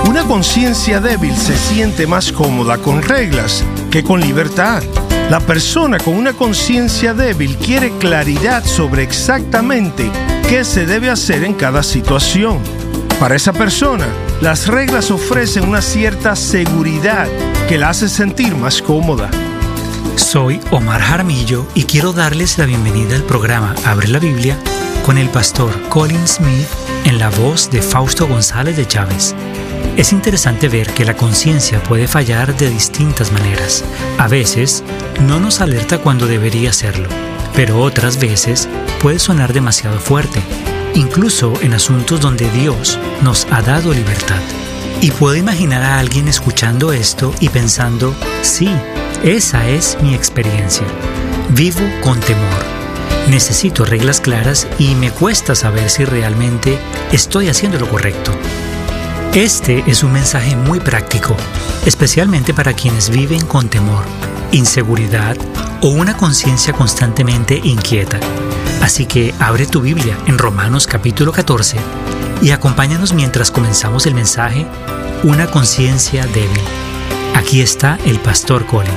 Una conciencia débil se siente más cómoda con reglas que con libertad. La persona con una conciencia débil quiere claridad sobre exactamente qué se debe hacer en cada situación. Para esa persona, las reglas ofrecen una cierta seguridad que la hace sentir más cómoda. Soy Omar Jaramillo y quiero darles la bienvenida al programa Abre la Biblia con el pastor Colin Smith en la voz de Fausto González de Chávez. Es interesante ver que la conciencia puede fallar de distintas maneras. A veces no nos alerta cuando debería hacerlo, pero otras veces puede sonar demasiado fuerte, incluso en asuntos donde Dios nos ha dado libertad. Y puedo imaginar a alguien escuchando esto y pensando, sí, esa es mi experiencia. Vivo con temor. Necesito reglas claras y me cuesta saber si realmente estoy haciendo lo correcto. Este es un mensaje muy práctico, especialmente para quienes viven con temor, inseguridad o una conciencia constantemente inquieta. Así que abre tu Biblia en Romanos capítulo 14 y acompáñanos mientras comenzamos el mensaje Una conciencia débil. Aquí está el pastor Colin.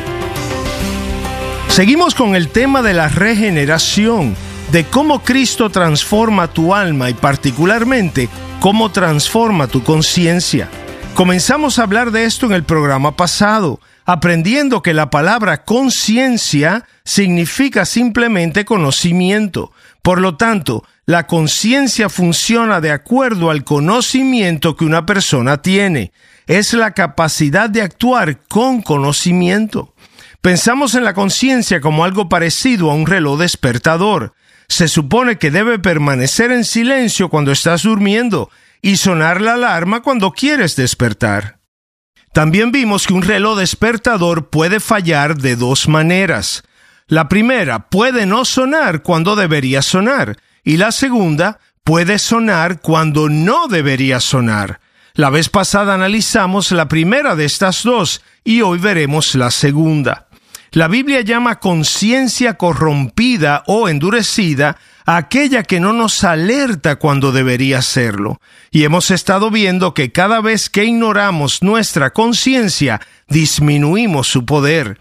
Seguimos con el tema de la regeneración, de cómo Cristo transforma tu alma y particularmente cómo transforma tu conciencia. Comenzamos a hablar de esto en el programa pasado, aprendiendo que la palabra conciencia significa simplemente conocimiento. Por lo tanto, la conciencia funciona de acuerdo al conocimiento que una persona tiene. Es la capacidad de actuar con conocimiento. Pensamos en la conciencia como algo parecido a un reloj despertador. Se supone que debe permanecer en silencio cuando estás durmiendo y sonar la alarma cuando quieres despertar. También vimos que un reloj despertador puede fallar de dos maneras. La primera, puede no sonar cuando debería sonar, y la segunda, puede sonar cuando no debería sonar. La vez pasada analizamos la primera de estas dos, y hoy veremos la segunda. La Biblia llama conciencia corrompida o endurecida a aquella que no nos alerta cuando debería hacerlo. Y hemos estado viendo que cada vez que ignoramos nuestra conciencia, disminuimos su poder.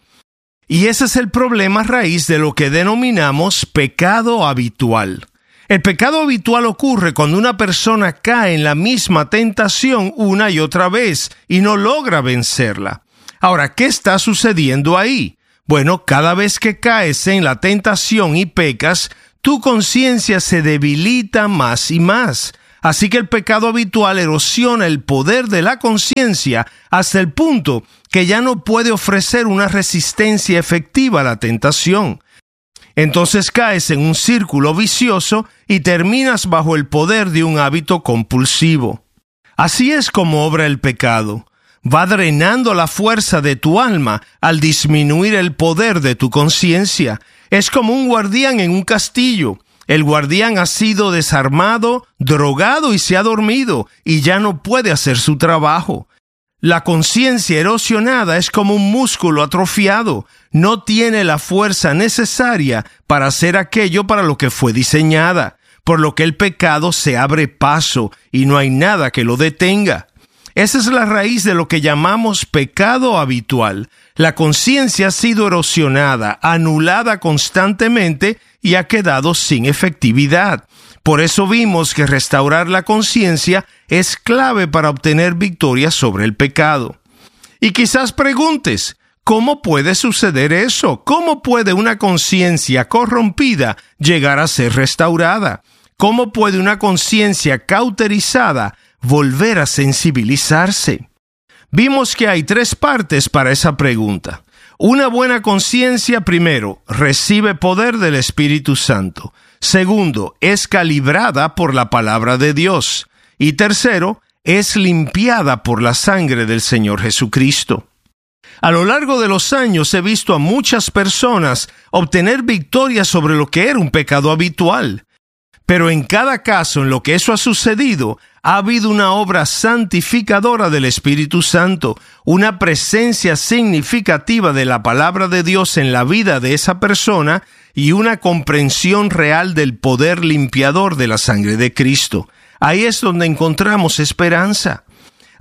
Y ese es el problema raíz de lo que denominamos pecado habitual. El pecado habitual ocurre cuando una persona cae en la misma tentación una y otra vez y no logra vencerla. Ahora, ¿qué está sucediendo ahí? Bueno, cada vez que caes en la tentación y pecas, tu conciencia se debilita más y más. Así que el pecado habitual erosiona el poder de la conciencia hasta el punto que ya no puede ofrecer una resistencia efectiva a la tentación. Entonces caes en un círculo vicioso y terminas bajo el poder de un hábito compulsivo. Así es como obra el pecado. Va drenando la fuerza de tu alma al disminuir el poder de tu conciencia. Es como un guardián en un castillo. El guardián ha sido desarmado, drogado y se ha dormido, y ya no puede hacer su trabajo. La conciencia erosionada es como un músculo atrofiado. No tiene la fuerza necesaria para hacer aquello para lo que fue diseñada, por lo que el pecado se abre paso y no hay nada que lo detenga. Esa es la raíz de lo que llamamos pecado habitual. La conciencia ha sido erosionada, anulada constantemente y ha quedado sin efectividad. Por eso vimos que restaurar la conciencia es clave para obtener victoria sobre el pecado. Y quizás preguntes, ¿cómo puede suceder eso? ¿Cómo puede una conciencia corrompida llegar a ser restaurada? ¿Cómo puede una conciencia cauterizada volver a sensibilizarse? Vimos que hay tres partes para esa pregunta. Una buena conciencia, primero, recibe poder del Espíritu Santo. Segundo, es calibrada por la palabra de Dios. Y tercero, es limpiada por la sangre del Señor Jesucristo. A lo largo de los años he visto a muchas personas obtener victoria sobre lo que era un pecado habitual. Pero en cada caso en lo que eso ha sucedido, ha habido una obra santificadora del Espíritu Santo, una presencia significativa de la palabra de Dios en la vida de esa persona y una comprensión real del poder limpiador de la sangre de Cristo. Ahí es donde encontramos esperanza.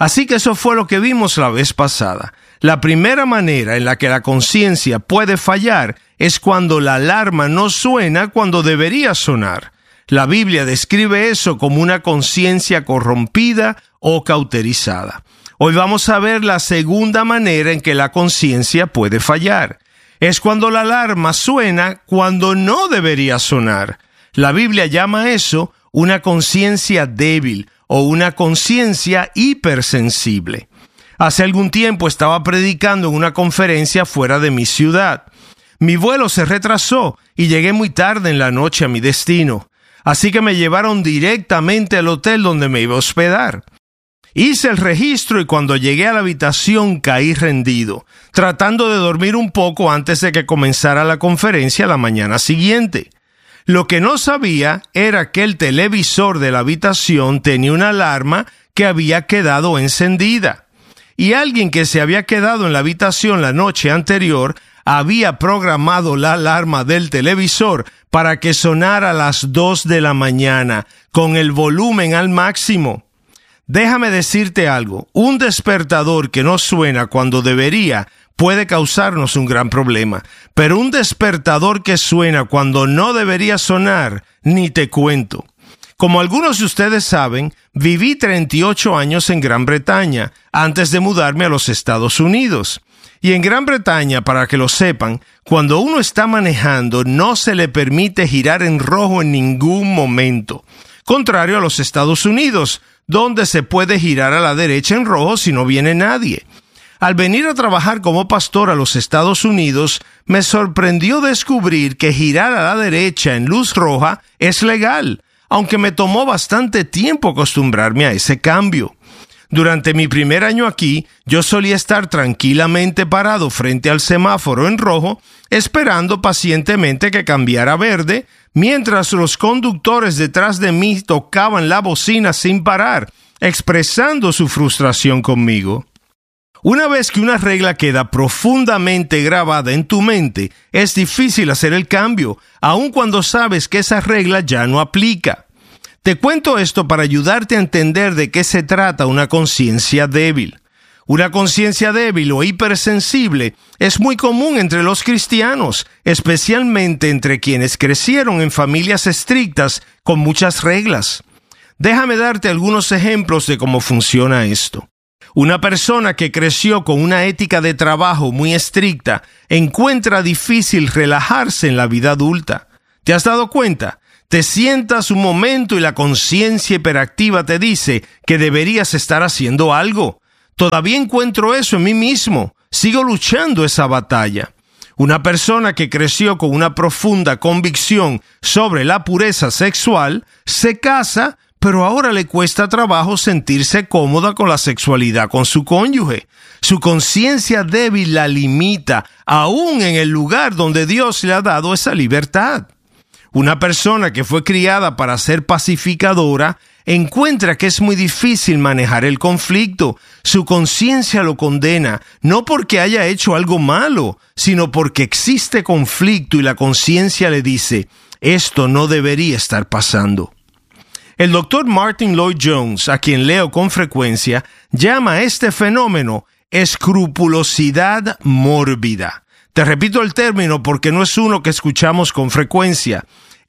Así que eso fue lo que vimos la vez pasada. La primera manera en la que la conciencia puede fallar es cuando la alarma no suena cuando debería sonar. La Biblia describe eso como una conciencia corrompida o cauterizada. Hoy vamos a ver la segunda manera en que la conciencia puede fallar. Es cuando la alarma suena cuando no debería sonar. La Biblia llama eso una conciencia débil o una conciencia hipersensible. Hace algún tiempo estaba predicando en una conferencia fuera de mi ciudad. Mi vuelo se retrasó y llegué muy tarde en la noche a mi destino. Así que me llevaron directamente al hotel donde me iba a hospedar. Hice el registro y cuando llegué a la habitación caí rendido, tratando de dormir un poco antes de que comenzara la conferencia la mañana siguiente. Lo que no sabía era que el televisor de la habitación tenía una alarma que había quedado encendida. Y alguien que se había quedado en la habitación la noche anterior había programado la alarma del televisor para que sonara a las 2 de la mañana, con el volumen al máximo. Déjame decirte algo, un despertador que no suena cuando debería puede causarnos un gran problema, pero un despertador que suena cuando no debería sonar, ni te cuento. Como algunos de ustedes saben, viví 38 años en Gran Bretaña antes de mudarme a los Estados Unidos. Y en Gran Bretaña, para que lo sepan, cuando uno está manejando no se le permite girar en rojo en ningún momento, contrario a los Estados Unidos, donde se puede girar a la derecha en rojo si no viene nadie. Al venir a trabajar como pastor a los Estados Unidos, me sorprendió descubrir que girar a la derecha en luz roja es legal, aunque me tomó bastante tiempo acostumbrarme a ese cambio. Durante mi primer año aquí, yo solía estar tranquilamente parado frente al semáforo en rojo, esperando pacientemente que cambiara a verde, mientras los conductores detrás de mí tocaban la bocina sin parar, expresando su frustración conmigo. Una vez que una regla queda profundamente grabada en tu mente, es difícil hacer el cambio, aun cuando sabes que esa regla ya no aplica. Te cuento esto para ayudarte a entender de qué se trata una conciencia débil. Una conciencia débil o hipersensible es muy común entre los cristianos, especialmente entre quienes crecieron en familias estrictas con muchas reglas. Déjame darte algunos ejemplos de cómo funciona esto. Una persona que creció con una ética de trabajo muy estricta encuentra difícil relajarse en la vida adulta. ¿Te has dado cuenta? Te sientas un momento y la conciencia hiperactiva te dice que deberías estar haciendo algo. Todavía encuentro eso en mí mismo. Sigo luchando esa batalla. Una persona que creció con una profunda convicción sobre la pureza sexual se casa, pero ahora le cuesta trabajo sentirse cómoda con la sexualidad con su cónyuge. Su conciencia débil la limita, aún en el lugar donde Dios le ha dado esa libertad. Una persona que fue criada para ser pacificadora encuentra que es muy difícil manejar el conflicto. Su conciencia lo condena, no porque haya hecho algo malo, sino porque existe conflicto y la conciencia le dice, esto no debería estar pasando. El doctor Martin Lloyd-Jones, a quien leo con frecuencia, llama a este fenómeno escrupulosidad mórbida. Te repito el término porque no es uno que escuchamos con frecuencia.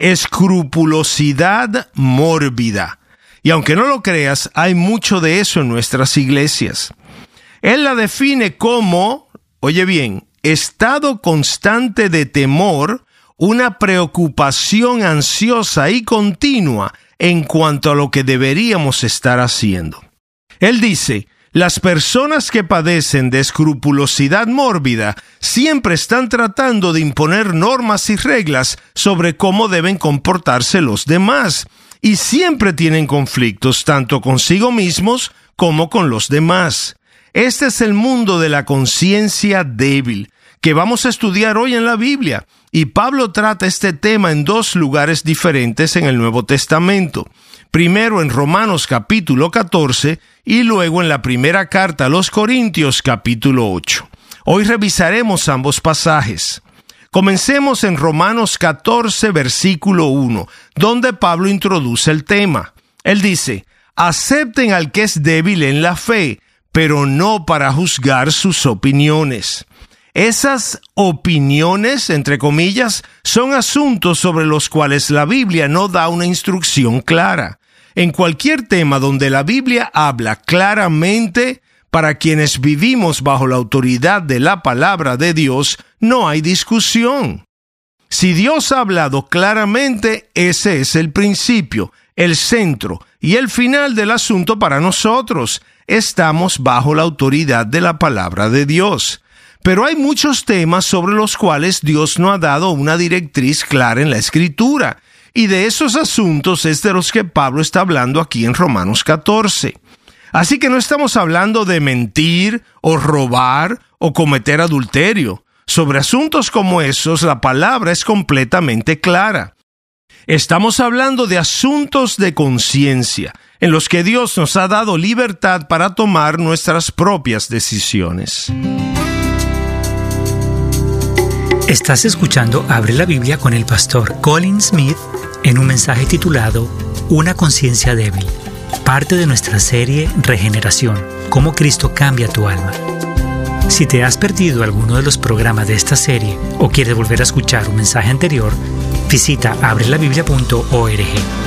Escrupulosidad mórbida. Y aunque no lo creas, hay mucho de eso en nuestras iglesias. Él la define como, oye bien, estado constante de temor, una preocupación ansiosa y continua en cuanto a lo que deberíamos estar haciendo. Él dice, las personas que padecen de escrupulosidad mórbida siempre están tratando de imponer normas y reglas sobre cómo deben comportarse los demás y siempre tienen conflictos tanto consigo mismos como con los demás. Este es el mundo de la conciencia débil que vamos a estudiar hoy en la Biblia, y Pablo trata este tema en 2 lugares diferentes en el Nuevo Testamento. Primero en Romanos capítulo 14 y luego en la primera carta a los Corintios capítulo 8. Hoy revisaremos ambos pasajes. Comencemos en Romanos 14 versículo 1, donde Pablo introduce el tema. Él dice, Acepten al que es débil en la fe, pero no para juzgar sus opiniones. Esas opiniones, entre comillas, son asuntos sobre los cuales la Biblia no da una instrucción clara. En cualquier tema donde la Biblia habla claramente, para quienes vivimos bajo la autoridad de la palabra de Dios, no hay discusión. Si Dios ha hablado claramente, ese es el principio, el centro y el final del asunto para nosotros. Estamos bajo la autoridad de la palabra de Dios. Pero hay muchos temas sobre los cuales Dios no ha dado una directriz clara en la Escritura. Y de esos asuntos es de los que Pablo está hablando aquí en Romanos 14. Así que no estamos hablando de mentir o robar o cometer adulterio. Sobre asuntos como esos, la palabra es completamente clara. Estamos hablando de asuntos de conciencia, en los que Dios nos ha dado libertad para tomar nuestras propias decisiones. Estás escuchando Abre la Biblia con el pastor Colin Smith en un mensaje titulado Una conciencia débil, parte de nuestra serie Regeneración, cómo Cristo cambia tu alma. Si te has perdido alguno de los programas de esta serie o quieres volver a escuchar un mensaje anterior, visita abrelabiblia.org.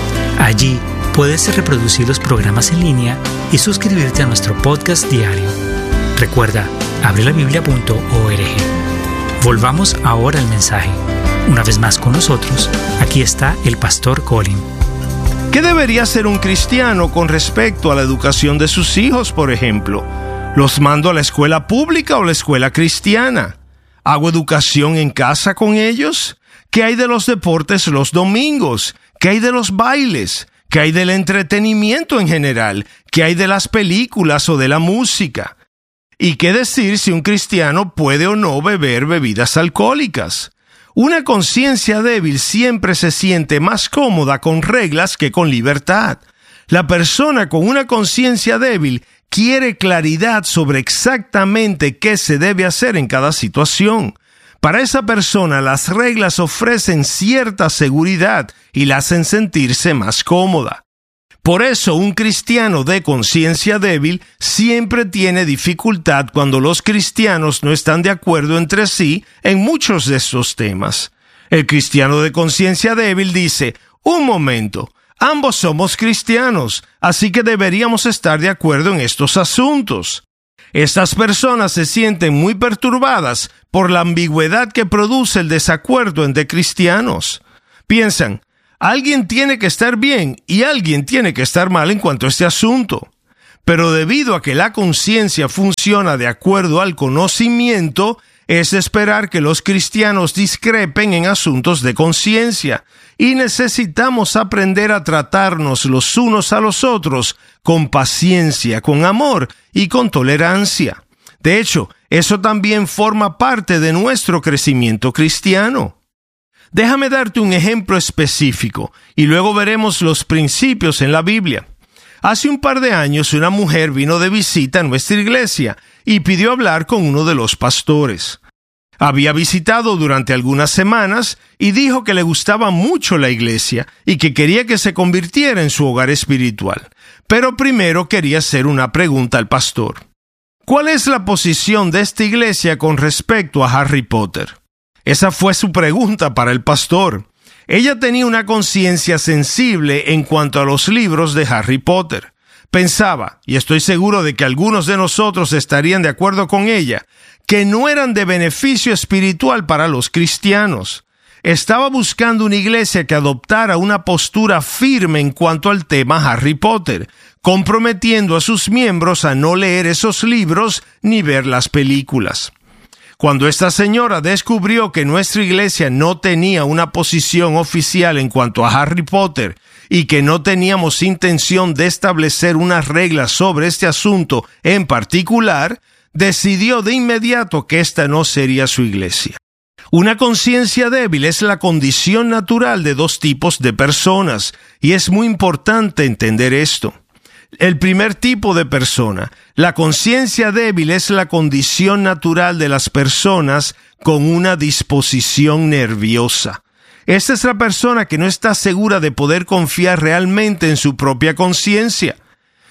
Allí puedes reproducir los programas en línea y suscribirte a nuestro podcast diario. Recuerda, abrelabiblia.org. Volvamos ahora al mensaje. Una vez más con nosotros, aquí está el pastor Colin. ¿Qué debería hacer un cristiano con respecto a la educación de sus hijos, por ejemplo? ¿Los mando a la escuela pública o la escuela cristiana? ¿Hago educación en casa con ellos? ¿Qué hay de los deportes los domingos? ¿Qué hay de los bailes? ¿Qué hay del entretenimiento en general? ¿Qué hay de las películas o de la música? ¿Y qué decir si un cristiano puede o no beber bebidas alcohólicas? Una conciencia débil siempre se siente más cómoda con reglas que con libertad. La persona con una conciencia débil quiere claridad sobre exactamente qué se debe hacer en cada situación. Para esa persona, las reglas ofrecen cierta seguridad y la hacen sentirse más cómoda. Por eso, un cristiano de conciencia débil siempre tiene dificultad cuando los cristianos no están de acuerdo entre sí en muchos de estos temas. El cristiano de conciencia débil dice, un momento, ambos somos cristianos, así que deberíamos estar de acuerdo en estos asuntos. Estas personas se sienten muy perturbadas por la ambigüedad que produce el desacuerdo entre cristianos. Piensan, alguien tiene que estar bien y alguien tiene que estar mal en cuanto a este asunto. Pero debido a que la conciencia funciona de acuerdo al conocimiento, es de esperar que los cristianos discrepen en asuntos de conciencia, y necesitamos aprender a tratarnos los unos a los otros con paciencia, con amor y con tolerancia. De hecho, eso también forma parte de nuestro crecimiento cristiano. Déjame darte un ejemplo específico y luego veremos los principios en la Biblia. Hace un par de años una mujer vino de visita a nuestra iglesia y pidió hablar con uno de los pastores. Había visitado durante algunas semanas y dijo que le gustaba mucho la iglesia y que quería que se convirtiera en su hogar espiritual. Pero primero quería hacer una pregunta al pastor. ¿Cuál es la posición de esta iglesia con respecto a Harry Potter? Esa fue su pregunta para el pastor. Ella tenía una conciencia sensible en cuanto a los libros de Harry Potter. Pensaba, y estoy seguro de que algunos de nosotros estarían de acuerdo con ella, que no eran de beneficio espiritual para los cristianos. Estaba buscando una iglesia que adoptara una postura firme en cuanto al tema Harry Potter, comprometiendo a sus miembros a no leer esos libros ni ver las películas. Cuando esta señora descubrió que nuestra iglesia no tenía una posición oficial en cuanto a Harry Potter y que no teníamos intención de establecer unas reglas sobre este asunto en particular, decidió de inmediato que esta no sería su iglesia. Una conciencia débil es la condición natural de dos tipos de personas, y es muy importante entender esto. El primer tipo de persona, la conciencia débil, es la condición natural de las personas con una disposición nerviosa. Esta es la persona que no está segura de poder confiar realmente en su propia conciencia.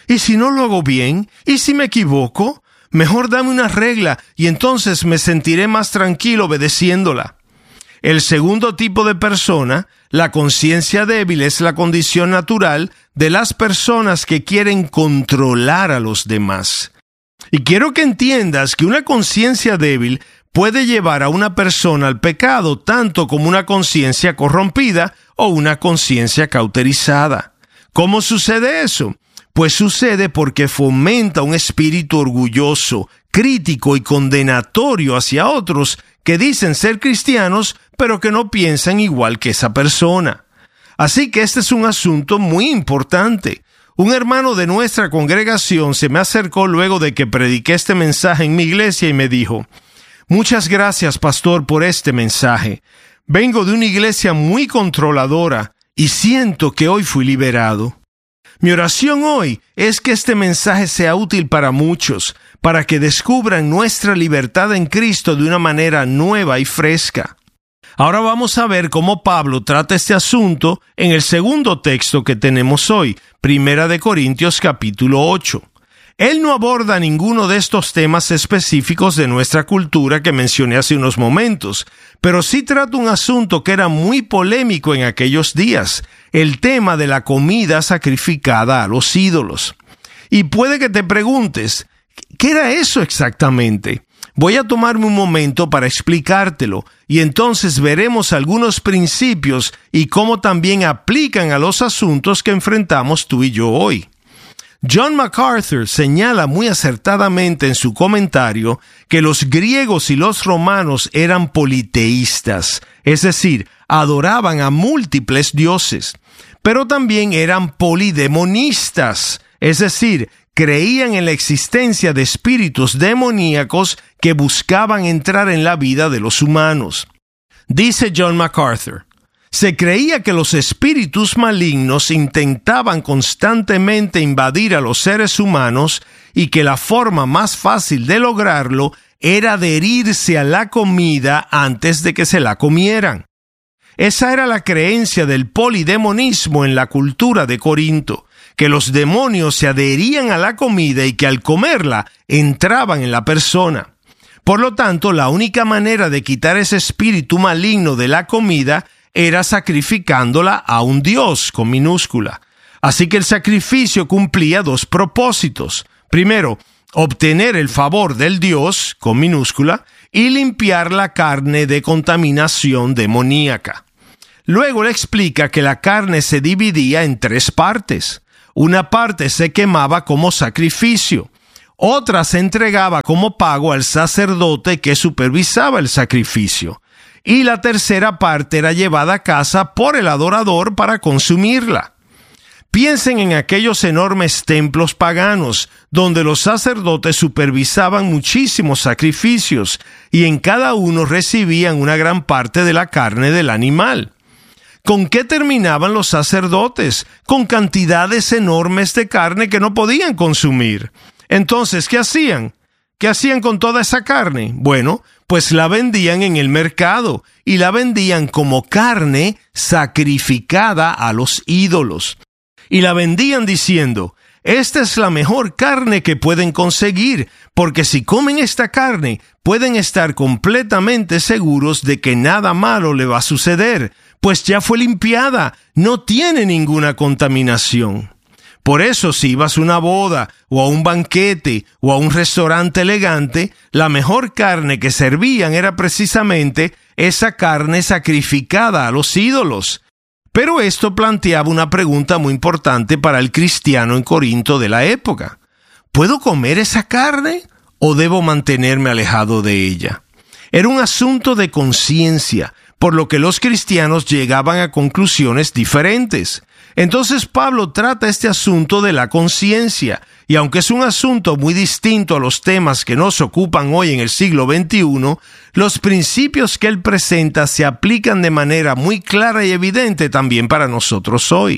¿Y si no lo hago bien? ¿Y si me equivoco? Mejor dame una regla y entonces me sentiré más tranquilo obedeciéndola. El segundo tipo de persona, la conciencia débil, es la condición natural de las personas que quieren controlar a los demás. Y quiero que entiendas que una conciencia débil puede llevar a una persona al pecado tanto como una conciencia corrompida o una conciencia cauterizada. ¿Cómo sucede eso? Pues sucede porque fomenta un espíritu orgulloso, crítico y condenatorio hacia otros que dicen ser cristianos, pero que no piensan igual que esa persona. Así que este es un asunto muy importante. Un hermano de nuestra congregación se me acercó luego de que prediqué este mensaje en mi iglesia y me dijo: «Muchas gracias, pastor, por este mensaje. Vengo de una iglesia muy controladora y siento que hoy fui liberado». Mi oración hoy es que este mensaje sea útil para muchos, para que descubran nuestra libertad en Cristo de una manera nueva y fresca. Ahora vamos a ver cómo Pablo trata este asunto en el segundo texto que tenemos hoy, 1 Corintios capítulo 8. Él no aborda ninguno de estos temas específicos de nuestra cultura que mencioné hace unos momentos, pero sí trata un asunto que era muy polémico en aquellos días, el tema de la comida sacrificada a los ídolos. Y puede que te preguntes, ¿qué era eso exactamente? Voy a tomarme un momento para explicártelo, y entonces veremos algunos principios y cómo también aplican a los asuntos que enfrentamos tú y yo hoy. John MacArthur señala muy acertadamente en su comentario que los griegos y los romanos eran politeístas, es decir, adoraban a múltiples dioses, pero también eran polidemonistas, es decir, creían en la existencia de espíritus demoníacos que buscaban entrar en la vida de los humanos. Dice John MacArthur: se creía que los espíritus malignos intentaban constantemente invadir a los seres humanos y que la forma más fácil de lograrlo era adherirse a la comida antes de que se la comieran. Esa era la creencia del polidemonismo en la cultura de Corinto, que los demonios se adherían a la comida y que al comerla entraban en la persona. Por lo tanto, la única manera de quitar ese espíritu maligno de la comida era sacrificándola a un dios con minúscula. Así que el sacrificio cumplía dos propósitos. Primero, obtener el favor del dios con minúscula y limpiar la carne de contaminación demoníaca. Luego le explica que la carne se dividía en tres partes. Una parte se quemaba como sacrificio, otra se entregaba como pago al sacerdote que supervisaba el sacrificio, y la tercera parte era llevada a casa por el adorador para consumirla. Piensen en aquellos enormes templos paganos, donde los sacerdotes supervisaban muchísimos sacrificios, y en cada uno recibían una gran parte de la carne del animal. ¿Con qué terminaban los sacerdotes? Con cantidades enormes de carne que no podían consumir. Entonces, ¿qué hacían? ¿Qué hacían con toda esa carne? Bueno, pues la vendían en el mercado y la vendían como carne sacrificada a los ídolos. Y la vendían diciendo: esta es la mejor carne que pueden conseguir, porque si comen esta carne, pueden estar completamente seguros de que nada malo le va a suceder, pues ya fue limpiada, no tiene ninguna contaminación. Por eso, si ibas a una boda, o a un banquete, o a un restaurante elegante, la mejor carne que servían era precisamente esa carne sacrificada a los ídolos. Pero esto planteaba una pregunta muy importante para el cristiano en Corinto de la época. ¿Puedo comer esa carne o debo mantenerme alejado de ella? Era un asunto de conciencia, por lo que los cristianos llegaban a conclusiones diferentes. Entonces Pablo trata este asunto de la conciencia, y aunque es un asunto muy distinto a los temas que nos ocupan hoy en el siglo XXI, los principios que él presenta se aplican de manera muy clara y evidente también para nosotros hoy.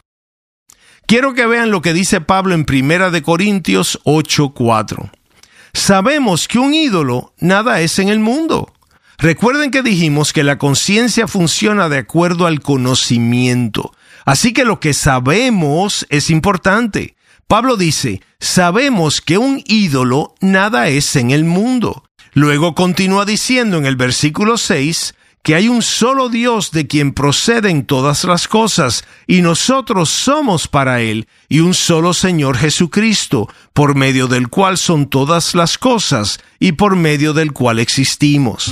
Quiero que vean lo que dice Pablo en 1 Corintios 8:4. Sabemos que un ídolo nada es en el mundo. Recuerden que dijimos que la conciencia funciona de acuerdo al conocimiento. Así que lo que sabemos es importante. Pablo dice, sabemos que un ídolo nada es en el mundo. Luego continúa diciendo en el versículo 6 que hay un solo Dios de quien proceden todas las cosas, y nosotros somos para Él, y un solo Señor Jesucristo, por medio del cual son todas las cosas, y por medio del cual existimos.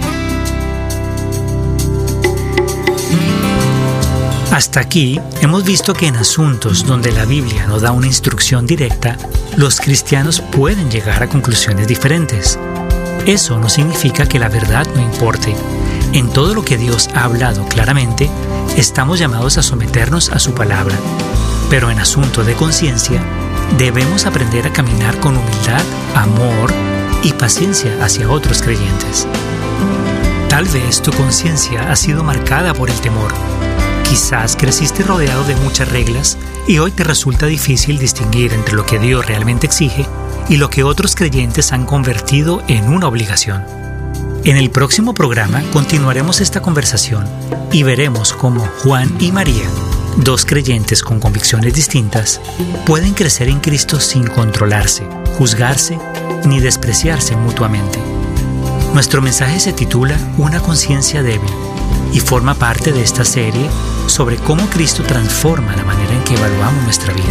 Hasta aquí hemos visto que en asuntos donde la Biblia no da una instrucción directa, los cristianos pueden llegar a conclusiones diferentes. Eso no significa que la verdad no importe. En todo lo que Dios ha hablado claramente, estamos llamados a someternos a su palabra. Pero en asuntos de conciencia, debemos aprender a caminar con humildad, amor y paciencia hacia otros creyentes. Tal vez tu conciencia ha sido marcada por el temor. Quizás creciste rodeado de muchas reglas y hoy te resulta difícil distinguir entre lo que Dios realmente exige y lo que otros creyentes han convertido en una obligación. En el próximo programa continuaremos esta conversación y veremos cómo Juan y María, dos creyentes con convicciones distintas, pueden crecer en Cristo sin controlarse, juzgarse ni despreciarse mutuamente. Nuestro mensaje se titula Una conciencia débil y forma parte de esta serie sobre cómo Cristo transforma la manera en que evaluamos nuestra vida.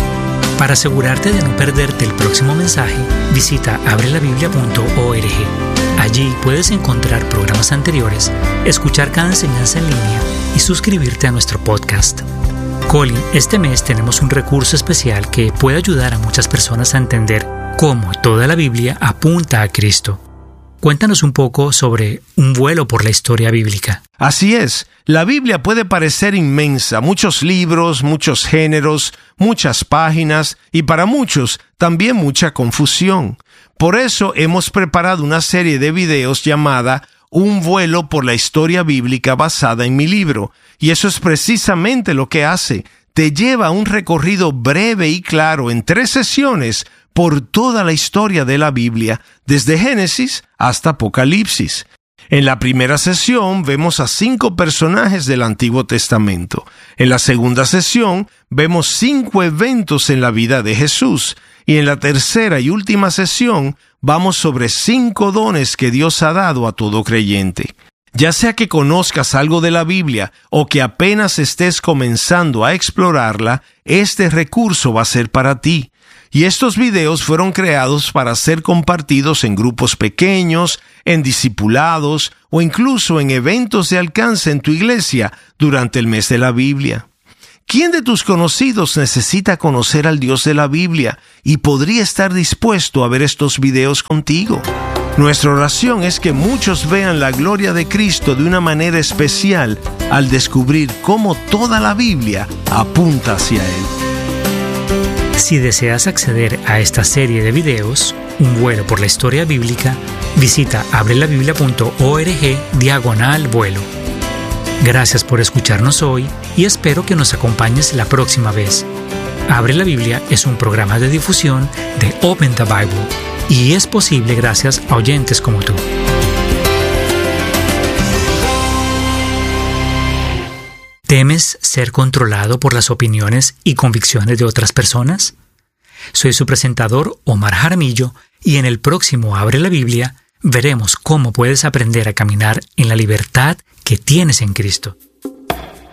Para asegurarte de no perderte el próximo mensaje, visita abrelabiblia.org. Allí puedes encontrar programas anteriores, escuchar cada enseñanza en línea y suscribirte a nuestro podcast. Colin, este mes tenemos un recurso especial que puede ayudar a muchas personas a entender cómo toda la Biblia apunta a Cristo. Cuéntanos un poco sobre un vuelo por la historia bíblica. Así es, la Biblia puede parecer inmensa, muchos libros, muchos géneros, muchas páginas y para muchos también mucha confusión. Por eso hemos preparado una serie de videos llamada Un vuelo por la historia bíblica basada en mi libro, y eso es precisamente lo que hace. Te lleva a un recorrido breve y claro en 3 sesiones por toda la historia de la Biblia, desde Génesis hasta Apocalipsis. En la primera sesión vemos a 5 personajes del Antiguo Testamento. En la segunda sesión vemos 5 eventos en la vida de Jesús. Y en la tercera y última sesión vamos sobre 5 dones que Dios ha dado a todo creyente. Ya sea que conozcas algo de la Biblia o que apenas estés comenzando a explorarla, este recurso va a ser para ti. Y estos videos fueron creados para ser compartidos en grupos pequeños, en discipulados o incluso en eventos de alcance en tu iglesia durante el mes de la Biblia. ¿Quién de tus conocidos necesita conocer al Dios de la Biblia y podría estar dispuesto a ver estos videos contigo? Nuestra oración es que muchos vean la gloria de Cristo de una manera especial al descubrir cómo toda la Biblia apunta hacia Él. Si deseas acceder a esta serie de videos, Un vuelo por la historia bíblica, visita abrelabiblia.org/vuelo. Gracias por escucharnos hoy y espero que nos acompañes la próxima vez. Abre la Biblia es un programa de difusión de Open the Bible y es posible gracias a oyentes como tú. ¿Temes ser controlado por las opiniones y convicciones de otras personas? Soy su presentador, Omar Jaramillo, y en el próximo Abre la Biblia veremos cómo puedes aprender a caminar en la libertad que tienes en Cristo.